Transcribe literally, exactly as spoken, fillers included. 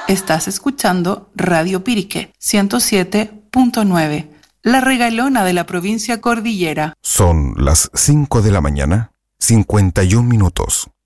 Estás escuchando Radio Pirique ciento siete punto nueve, la regalona de la provincia Cordillera. Son las cinco de la mañana, cincuenta y un minutos.